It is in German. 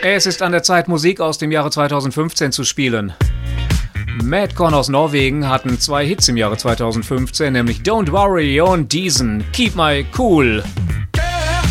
Es ist an der Zeit, Musik aus dem Jahre 2015 zu spielen. Madcon aus Norwegen hatten 2 Hits im Jahre 2015, nämlich Don't Worry und diesen Keep My Cool.